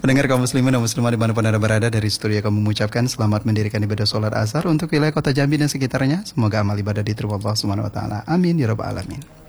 Pendengar kaum muslimin dan muslimat dimanapun Anda berada, dari studio kami mengucapkan selamat mendirikan ibadah sholat asar untuk wilayah kota Jambi dan sekitarnya. Semoga amal ibadah diterima Allah Subhanahu wa taala. Amin ya rabbal alamin.